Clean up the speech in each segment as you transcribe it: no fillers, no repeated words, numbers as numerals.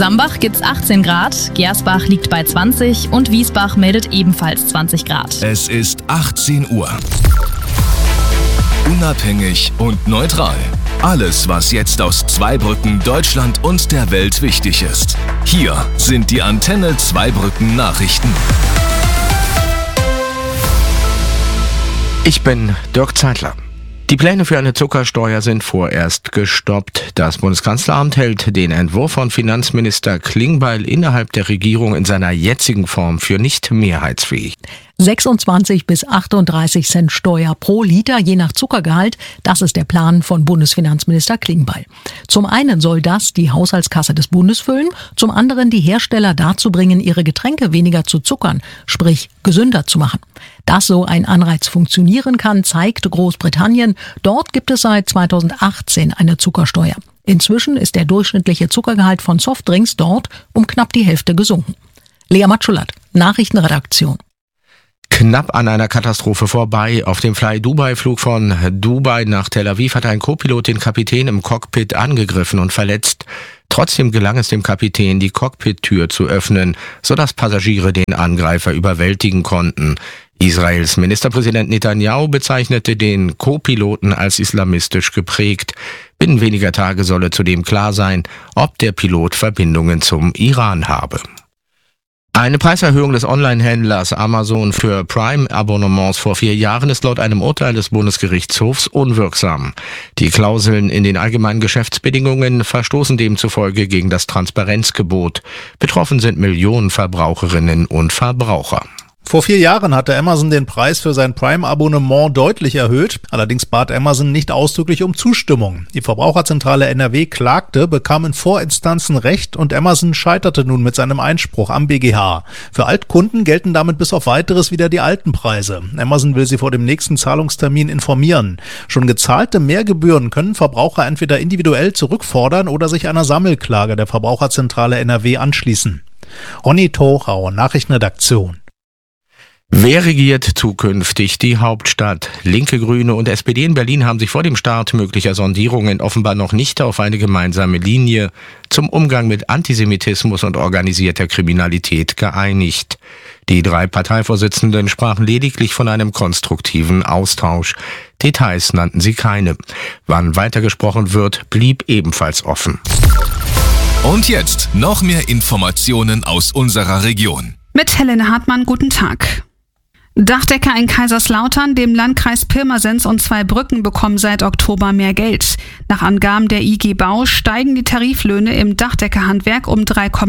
Sambach gibt's 18 Grad, Gersbach liegt bei 20 und Wiesbach meldet ebenfalls 20 Grad. Es ist 18 Uhr. Unabhängig und neutral. Alles, was jetzt aus Zweibrücken, Deutschland und der Welt wichtig ist. Hier sind die Antenne Zweibrücken Nachrichten. Ich bin Dirk Zeitler. Die Pläne für eine Zuckersteuer sind vorerst gestoppt. Das Bundeskanzleramt hält den Entwurf von Finanzminister Klingbeil innerhalb der Regierung in seiner jetzigen Form für nicht mehrheitsfähig. 26 bis 38 Cent Steuer pro Liter, je nach Zuckergehalt. Das ist der Plan von Bundesfinanzminister Klingbeil. Zum einen soll das die Haushaltskasse des Bundes füllen, zum anderen die Hersteller dazu bringen, ihre Getränke weniger zu zuckern, sprich gesünder zu machen. Dass so ein Anreiz funktionieren kann, zeigt Großbritannien. Dort gibt es seit 2018 eine Zuckersteuer. Inzwischen ist der durchschnittliche Zuckergehalt von Softdrinks dort um knapp die Hälfte gesunken. Lea Matschulat, Nachrichtenredaktion. Knapp an einer Katastrophe vorbei. Auf dem Fly-Dubai-Flug von Dubai nach Tel Aviv hat ein Co-Pilot den Kapitän im Cockpit angegriffen und verletzt. Trotzdem gelang es dem Kapitän, die Cockpit-Tür zu öffnen, sodass Passagiere den Angreifer überwältigen konnten. Israels Ministerpräsident Netanyahu bezeichnete den Co-Piloten als islamistisch geprägt. Binnen weniger Tage solle zudem klar sein, ob der Pilot Verbindungen zum Iran habe. Eine Preiserhöhung des Online-Händlers Amazon für Prime-Abonnements vor 4 Jahren ist laut einem Urteil des Bundesgerichtshofs unwirksam. Die Klauseln in den allgemeinen Geschäftsbedingungen verstoßen demzufolge gegen das Transparenzgebot. Betroffen sind Millionen Verbraucherinnen und Verbraucher. Vor 4 Jahren hatte Amazon den Preis für sein Prime-Abonnement deutlich erhöht. Allerdings bat Amazon nicht ausdrücklich um Zustimmung. Die Verbraucherzentrale NRW klagte, bekam in Vorinstanzen Recht und Amazon scheiterte nun mit seinem Einspruch am BGH. Für Altkunden gelten damit bis auf Weiteres wieder die alten Preise. Amazon will sie vor dem nächsten Zahlungstermin informieren. Schon gezahlte Mehrgebühren können Verbraucher entweder individuell zurückfordern oder sich einer Sammelklage der Verbraucherzentrale NRW anschließen. Ronny Thorau, Nachrichtenredaktion. Wer regiert zukünftig die Hauptstadt? Linke, Grüne und SPD in Berlin haben sich vor dem Start möglicher Sondierungen offenbar noch nicht auf eine gemeinsame Linie zum Umgang mit Antisemitismus und organisierter Kriminalität geeinigt. Die 3 Parteivorsitzenden sprachen lediglich von einem konstruktiven Austausch. Details nannten sie keine. Wann weitergesprochen wird, blieb ebenfalls offen. Und jetzt noch mehr Informationen aus unserer Region. Mit Helene Hartmann, guten Tag. Dachdecker in Kaiserslautern, dem Landkreis Pirmasens und Zweibrücken bekommen seit Oktober mehr Geld. Nach Angaben der IG Bau steigen die Tariflöhne im Dachdeckerhandwerk um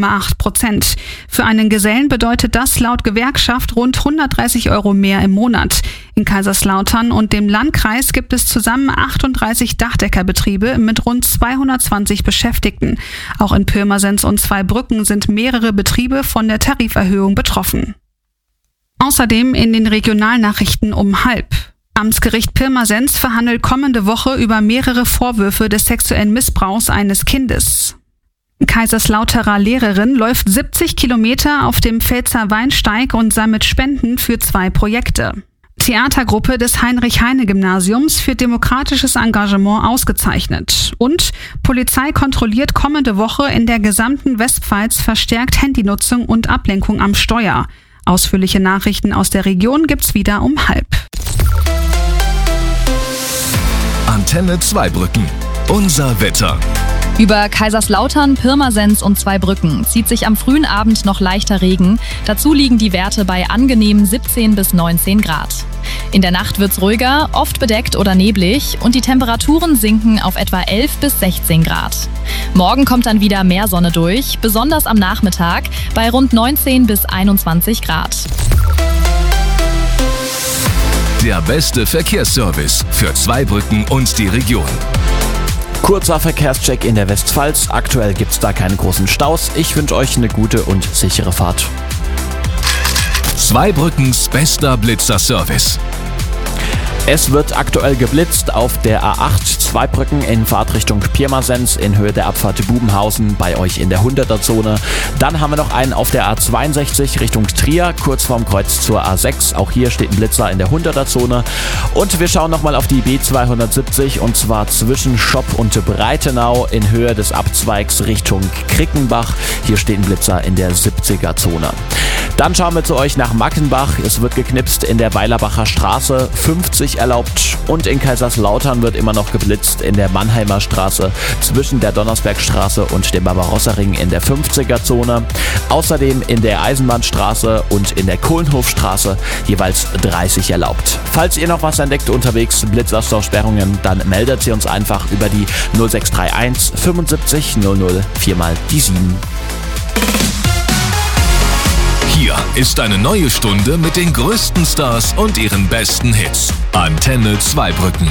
3,8%. Für einen Gesellen bedeutet das laut Gewerkschaft rund 130 € mehr im Monat. In Kaiserslautern und dem Landkreis gibt es zusammen 38 Dachdeckerbetriebe mit rund 220 Beschäftigten. Auch in Pirmasens und Zweibrücken sind mehrere Betriebe von der Tariferhöhung betroffen. Außerdem in den Regionalnachrichten um 12:30. Amtsgericht Pirmasens verhandelt kommende Woche über mehrere Vorwürfe des sexuellen Missbrauchs eines Kindes. Kaiserslauterer Lehrerin läuft 70 Kilometer auf dem Pfälzer Weinsteig und sammelt Spenden für 2 Projekte. Theatergruppe des Heinrich-Heine-Gymnasiums für demokratisches Engagement ausgezeichnet. Und Polizei kontrolliert kommende Woche in der gesamten Westpfalz verstärkt Handynutzung und Ablenkung am Steuer. Ausführliche Nachrichten aus der Region gibt's wieder um 12:30. Antenne Zweibrücken. Unser Wetter. Über Kaiserslautern, Pirmasens und Zweibrücken zieht sich am frühen Abend noch leichter Regen. Dazu liegen die Werte bei angenehmen 17 bis 19 Grad. In der Nacht wird's ruhiger, oft bedeckt oder neblig und die Temperaturen sinken auf etwa 11 bis 16 Grad. Morgen kommt dann wieder mehr Sonne durch, besonders am Nachmittag bei rund 19 bis 21 Grad. Der beste Verkehrsservice für Zweibrücken und die Region. Kurzer Verkehrscheck in der Westpfalz. Aktuell gibt's da keine großen Staus. Ich wünsche euch eine gute und sichere Fahrt. Zweibrückens bester Blitzer-Service. Es wird aktuell geblitzt auf der A8 Zweibrücken in Fahrtrichtung Pirmasens in Höhe der Abfahrt Bubenhausen bei euch in der 100er-Zone. Dann haben wir noch einen auf der A62 Richtung Trier, kurz vorm Kreuz zur A6. Auch hier steht ein Blitzer in der 100er-Zone. Und wir schauen nochmal auf die B270 und zwar zwischen Schopp und Breitenau in Höhe des Abzweigs Richtung Krickenbach. Hier steht ein Blitzer in der 70er-Zone. Dann schauen wir zu euch nach Mackenbach. Es wird geknipst in der Weilerbacher Straße, 50 erlaubt. Und in Kaiserslautern wird immer noch geblitzt in der Mannheimer Straße zwischen der Donnersbergstraße und dem Barbarossa-Ring in der 50er-Zone. Außerdem in der Eisenbahnstraße und in der Kohlenhofstraße jeweils 30 erlaubt. Falls ihr noch was entdeckt unterwegs, Blitzaussperrungen, dann meldet sie uns einfach über die 0631 75 00 4 mal die 7. Hier ist eine neue Stunde mit den größten Stars und ihren besten Hits. Antenne Zweibrücken.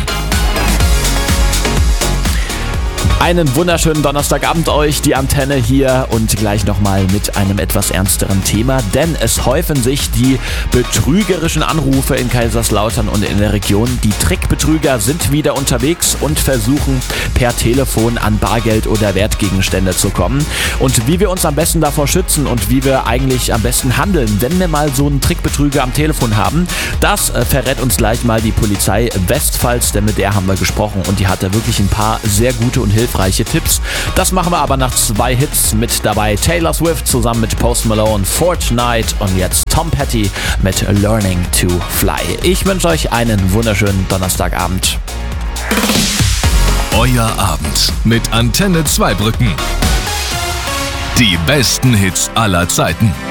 Einen wunderschönen Donnerstagabend euch, die Antenne hier und gleich nochmal mit einem etwas ernsteren Thema, denn es häufen sich die betrügerischen Anrufe in Kaiserslautern und in der Region. Die Trickbetrüger sind wieder unterwegs und versuchen per Telefon an Bargeld oder Wertgegenstände zu kommen. Und wie wir uns am besten davor schützen und wie wir eigentlich am besten handeln, wenn wir mal so einen Trickbetrüger am Telefon haben, das verrät uns gleich mal die Polizei Westpfalz, denn mit der haben wir gesprochen und die hatte wirklich ein paar sehr gute und hilfreiche Tipps. Das machen wir aber nach 2 Hits. Mit dabei Taylor Swift zusammen mit Post Malone, Fortnite und jetzt Tom Petty mit Learning to Fly. Ich wünsche euch einen wunderschönen Donnerstagabend. Euer Abend mit Antenne Zweibrücken. Die besten Hits aller Zeiten.